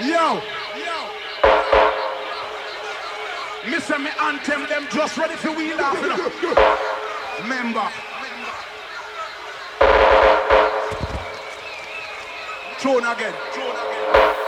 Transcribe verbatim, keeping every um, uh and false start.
Yo, yo. Me say me anthem them just ready for we laugh. You know? Remember. Throne again. Throne again.